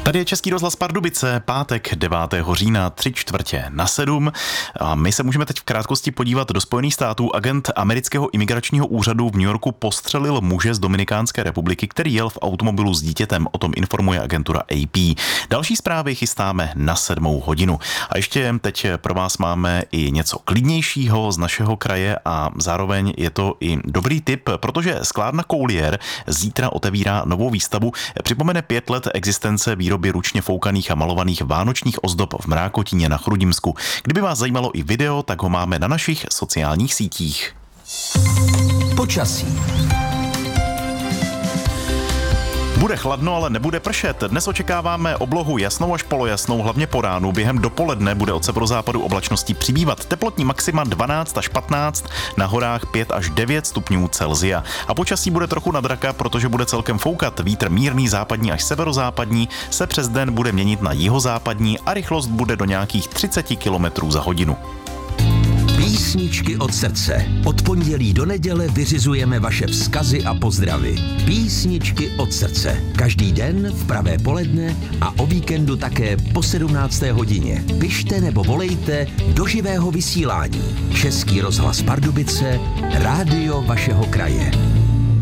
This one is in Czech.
Tady je Český rozhlas Pardubice, pátek 9. října, 6:45. A my se můžeme teď v krátkosti podívat do Spojených států. Agent amerického imigračního úřadu v New Yorku postřelil muže z Dominikánské republiky, který jel v automobilu s dítětem. O tom informuje agentura AP. Další zprávy chystáme na 7 hodinu. A ještě teď pro vás máme i něco klidnějšího z našeho kraje a zároveň je to i dobrý tip, protože sklárna Coulier zítra otevírá novou výstavu. Připomene 5 let existence výroby ručně foukaných a malovaných vánočních ozdob v Mrákotíně na Chrudimsku. Kdyby vás zajímalo i video, tak ho máme na našich sociálních sítích. Počasí. Bude chladno, ale nebude pršet. Dnes očekáváme oblohu jasnou až polojasnou, hlavně po ránu. Během dopoledne bude od severozápadu oblačností přibývat. Teplotní maxima 12 až 15, na horách 5 až 9 stupňů Celsia. A počasí bude trochu na draka, protože bude celkem foukat. Vítr mírný západní až severozápadní se přes den bude měnit na jihozápadní a rychlost bude do nějakých 30 km za hodinu. Písničky od srdce. Od pondělí do neděle vyřizujeme vaše vzkazy a pozdravy. Písničky od srdce. Každý den v pravé poledne a o víkendu také po 17. hodině. Pište nebo volejte do živého vysílání. Český rozhlas Pardubice, rádio vašeho kraje.